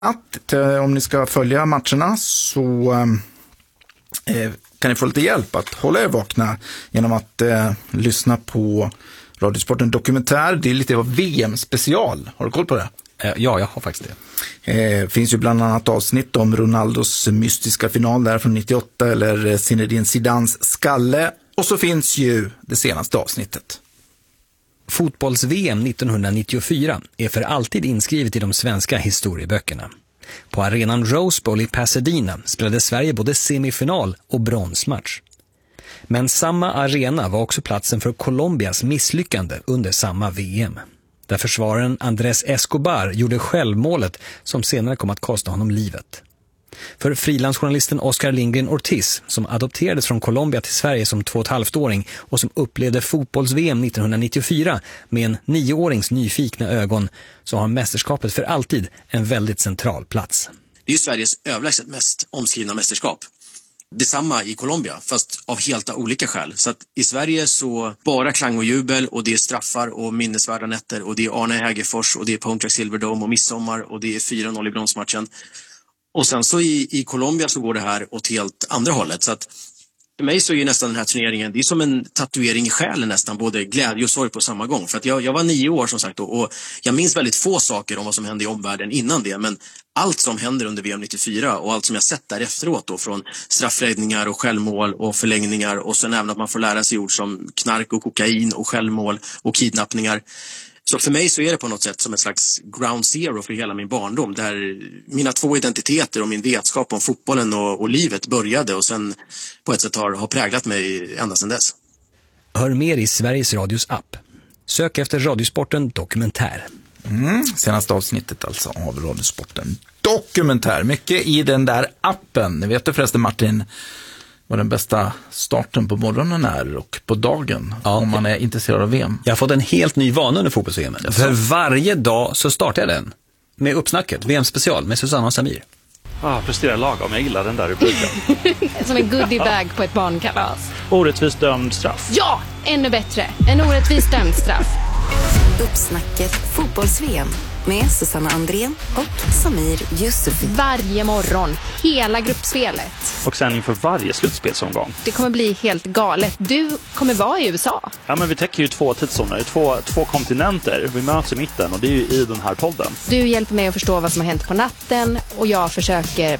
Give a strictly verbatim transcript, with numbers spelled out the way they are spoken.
att om ni ska följa matcherna så eh, kan ni få lite hjälp att hålla er vakna genom att eh, lyssna på Radiosporten Dokumentär. Det är lite av V M-special. Har du koll på det? Ja, jag har faktiskt det. Eh, finns ju bland annat avsnitt om Ronaldos mystiska final där från nittioåtta eller Zinedine Zidans skalle. Och så finns ju det senaste avsnittet. Fotbolls-V M nittonhundranittiofyra är för alltid inskrivet i de svenska historieböckerna. På arenan Rose Bowl i Pasadena spelade Sverige både semifinal och bronsmatch. Men samma arena var också platsen för Colombias misslyckande under samma V M. Där försvararen Andrés Escobar gjorde självmålet som senare kom att kosta honom livet. För frilansjournalisten Oscar Lindgren Ortiz, som adopterades från Colombia till Sverige som två och ett halvt-åring och som upplevde fotbolls-V M nittonhundranittiofyra med en nioårings nyfikna ögon, så har mästerskapet för alltid en väldigt central plats. Det är ju Sveriges överlägset mest omskrivna mästerskap. Detsamma i Colombia, fast av helt olika skäl. Så att i Sverige så bara klang och jubel, och det är straffar och minnesvärda nätter, och det är Arne Hägerfors och det är Pontiac Silverdome och midsommar, och det är fyra noll i bronsmatchen. Och sen så i, i Colombia så går det här åt helt andra hållet. Så att för mig så är ju nästan den här turneringen, det är som en tatuering i själen nästan, både glädje och sorg på samma gång. För att jag, jag var nio år som sagt, och, och jag minns väldigt få saker om vad som hände i omvärlden innan det. Men allt som händer under V M nittiofyra och allt som jag sett där efteråt då, från straffräddningar och självmål och förlängningar, och sen även att man får lära sig ord som knark och kokain och självmål och kidnappningar. Så för mig så är det på något sätt som ett slags ground zero för hela min barndom, där mina två identiteter och min vetskap om fotbollen och, och livet började, och sen på ett sätt har, har präglat mig ända sedan dess. Hör mer i Sveriges Radios app. Sök efter Radiosporten Dokumentär. Mm, senaste avsnittet alltså av Radiosporten Dokumentär. Mycket i den där appen. Ni vet du förresten, Martin, vad den bästa starten på morgonen är och på dagen, ja, om man är intresserad av V M. Jag har fått en helt ny vana under fotbolls-V M. För varje dag så startar jag den med uppsnacket, V M-special med Susanna och Samir. Ah, presterar lagom, jag gillar den där rubriken. Som en goodiebag på ett barnkalas. Orättvist dömd straff. Ja, ännu bättre. En orättvis dömd straff. Uppsnacket fotbolls-V M med Susanna Andrén och Samir Yusufi. Varje morgon, hela gruppspelet. Och sen inför varje slutspelsomgång. Det kommer bli helt galet. Du kommer vara i U S A. Ja, men vi täcker ju två tidszoner, två, två kontinenter. Vi möts i mitten, och det är ju i den här podden. Du hjälper mig att förstå vad som har hänt på natten, och jag försöker